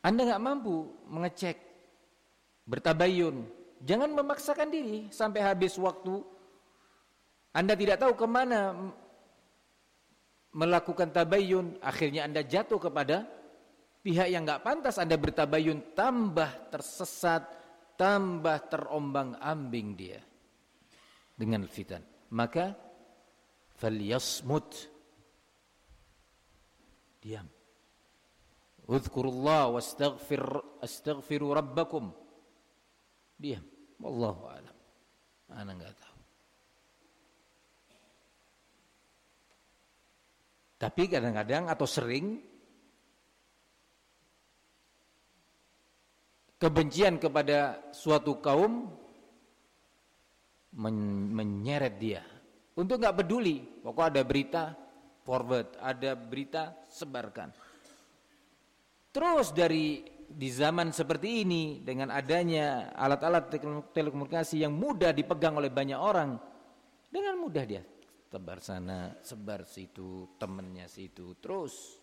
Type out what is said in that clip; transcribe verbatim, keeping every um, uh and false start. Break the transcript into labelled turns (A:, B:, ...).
A: Anda nggak mampu mengecek, bertabayun, jangan memaksakan diri sampai habis waktu. Anda tidak tahu kemana melakukan tabayun, akhirnya Anda jatuh kepada pihak yang nggak pantas. Anda bertabayun, tambah tersesat, tambah terombang-ambing dia dengan fitan. Maka falyasmut, diam. Udhkurullah wastaghfir astaghfiru rabbakum, diam. Wallahu a'lam. Ana enggak tahu. Tapi kadang-kadang atau sering kebencian kepada suatu kaum men- menyeret dia untuk enggak peduli. Pokok ada berita, forward, ada berita, sebarkan. Terus dari di zaman seperti ini dengan adanya alat-alat telekomunikasi yang mudah dipegang oleh banyak orang, dengan mudah dia tebar sana, sebar situ, temennya situ, terus